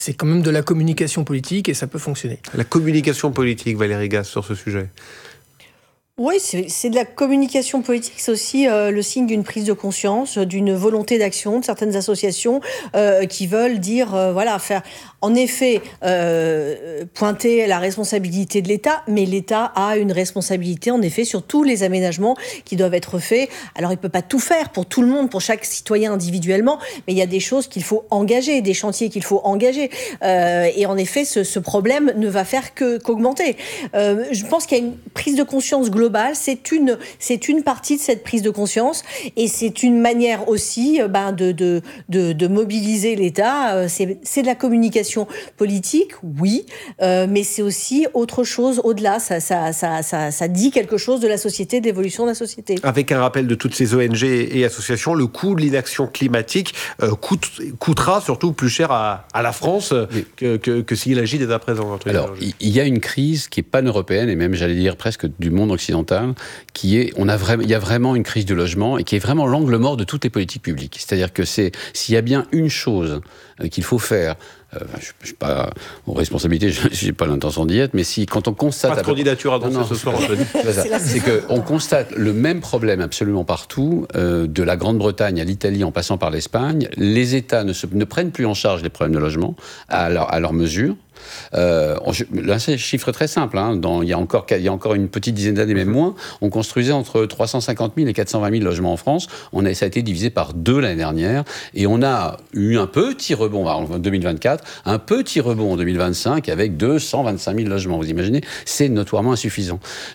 C'est quand même de la communication politique et ça peut fonctionner. La communication politique, Valérie Gasse, sur ce sujet. Oui, c'est de la communication politique, c'est aussi le signe d'une prise de conscience, d'une volonté d'action de certaines associations qui veulent dire, faire en effet pointer la responsabilité de l'État, mais l'État a une responsabilité en effet sur tous les aménagements qui doivent être faits. Alors il ne peut pas tout faire pour tout le monde, pour chaque citoyen individuellement, mais il y a des choses qu'il faut engager, des chantiers qu'il faut engager. Et en effet, ce problème ne va faire qu'augmenter. Je pense qu'il y a une prise de conscience globale. C'est une partie de cette prise de conscience et c'est une manière aussi de mobiliser l'État. C'est de la communication politique, oui, mais c'est aussi autre chose au-delà. Ça dit quelque chose de la société, de l'évolution de la société. Avec un rappel de toutes ces ONG et associations, le coût de l'inaction climatique coûtera surtout plus cher à la France que s'il agit dès à présent. Alors, il y a une crise qui est pan-européenne et même, j'allais dire, presque du monde occidental, qui est, il y a vraiment une crise du logement et qui est vraiment l'angle mort de toutes les politiques publiques. C'est-à-dire que s'il y a bien une chose qu'il faut faire, je ne suis pas aux responsabilités, je n'ai pas l'intention d'y être, mais quand on constate... Pas de candidature annoncée ce soir, Anthony. C'est qu'on constate le même problème absolument partout, de la Grande-Bretagne à l'Italie en passant par l'Espagne. Les États ne prennent plus en charge les problèmes de logement à leur mesure. Là, c'est un chiffre très simple. Il y a encore une petite dizaine d'années, même moins, on construisait entre 350 000 et 420 000 logements en France. Ça a été divisé par 2 l'année dernière. Et on a eu un petit rebond en 2024, un petit rebond en 2025 avec 225 000 logements. Vous imaginez ? C'est notoirement insuffisant.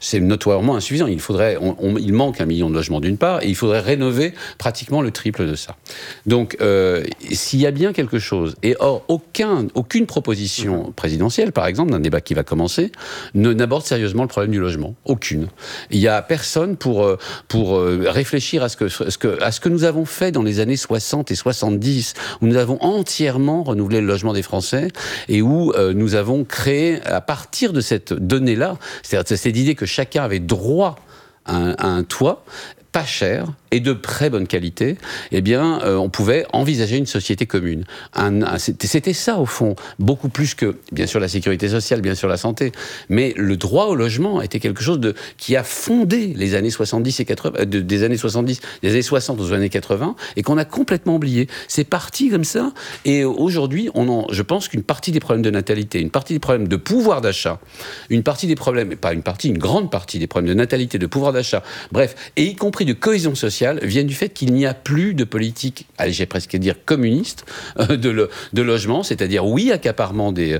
Il manque 1 million de logements d'une part, et il faudrait rénover pratiquement le triple de ça. Donc, s'il y a bien quelque chose, et or, aucune proposition présidentielle, par exemple, d'un débat qui va commencer, n'aborde sérieusement le problème du logement. Aucune. Il n'y a personne pour réfléchir à ce que nous avons fait dans les années 60 et 70, où nous avons entièrement renouvelé le logement des Français et où nous avons créé, à partir de cette donnée-là, c'est-à-dire cette idée que chacun avait droit à un toit, pas cher et de très bonne qualité, on pouvait envisager une société commune. C'était ça, au fond, beaucoup plus que, bien sûr, la sécurité sociale, bien sûr, la santé, mais le droit au logement était quelque chose qui a fondé les années 70 et 80, des années 60 aux années 80, et qu'on a complètement oublié. C'est parti comme ça, et aujourd'hui, je pense qu'une partie des problèmes de natalité, une partie des problèmes de pouvoir d'achat, une grande partie des problèmes de natalité, de pouvoir d'achat, bref, et y compris de cohésion sociale, viennent du fait qu'il n'y a plus de politique, j'ai presque à dire communiste, de logement, c'est-à-dire accaparement des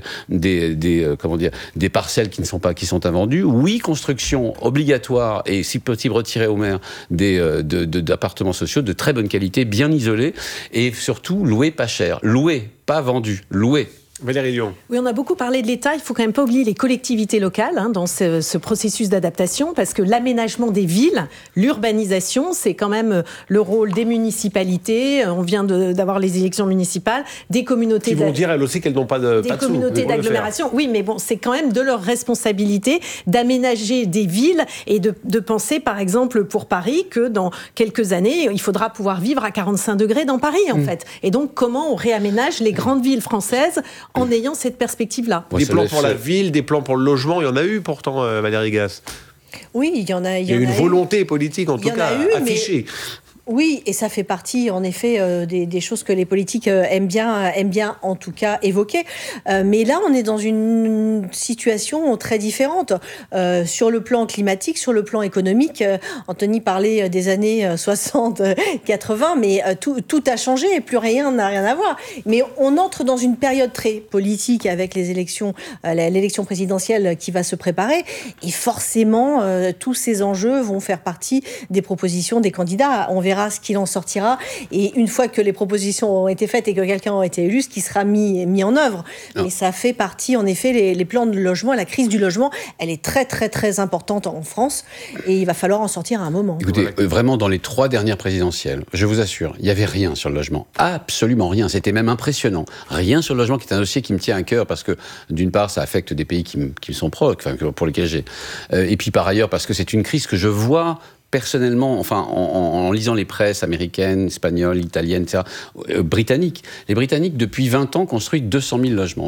parcelles qui sont invendues, construction obligatoire et si possible retirée aux maires d'appartements sociaux de très bonne qualité, bien isolés et surtout loués pas cher, loués, pas vendus, loués. Valérie Lyon. Oui, on a beaucoup parlé de l'État. Il faut quand même pas oublier les collectivités locales dans ce processus d'adaptation, parce que l'aménagement des villes, l'urbanisation, c'est quand même le rôle des municipalités. On vient d'avoir les élections municipales, des communautés... Qui vont dire elles aussi qu'elles n'ont pas de communautés d'agglomération. Oui, mais bon, c'est quand même de leur responsabilité d'aménager des villes et de penser, par exemple, pour Paris, que dans quelques années, il faudra pouvoir vivre à 45 degrés dans Paris, en fait. Et donc, comment on réaménage les grandes villes françaises en ayant cette perspective-là. Des plans pour la ville, des plans pour le logement, il y en a eu pourtant, Valérie Gasse. Oui, il y en a. Il y a une volonté politique, en tout cas, affichée. Oui, et ça fait partie, en effet, des choses que les politiques aiment bien, en tout cas, évoquer. Mais là, on est dans une situation très différente. Sur le plan climatique, sur le plan économique, Anthony parlait des années 60, 80, mais tout a changé et plus rien n'a rien à voir. Mais on entre dans une période très politique avec les élections, l'élection présidentielle qui va se préparer. Et forcément, tous ces enjeux vont faire partie des propositions des candidats. On verra ce qu'il en sortira, et une fois que les propositions ont été faites et que quelqu'un a été élu, ce qui sera mis en œuvre. Non. Mais ça fait partie, en effet, les plans de logement, la crise du logement, elle est très très très importante en France, et il va falloir en sortir à un moment. Écoutez, vraiment dans les 3 dernières présidentielles, je vous assure, il n'y avait rien sur le logement, absolument rien, c'était même impressionnant, rien sur le logement, qui est un dossier qui me tient à cœur, parce que d'une part ça affecte des pays qui me sont proches, pour lesquels j'ai, et puis par ailleurs parce que c'est une crise que je vois personnellement, enfin, en lisant les presses américaines, espagnoles, italiennes, etc., britanniques, les Britanniques, depuis 20 ans, construisent 200 000 logements.